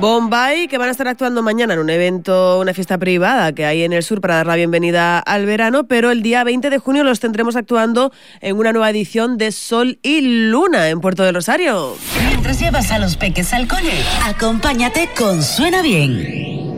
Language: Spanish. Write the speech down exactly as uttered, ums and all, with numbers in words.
Bombay, que van a estar actuando mañana en un evento, una fiesta privada que hay en el sur para dar la bienvenida al verano, pero el día veinte de junio los tendremos actuando en una nueva edición de Sol y Luna en Puerto del Rosario. Mientras llevas a los peques al cole, acompáñate con Suena Bien.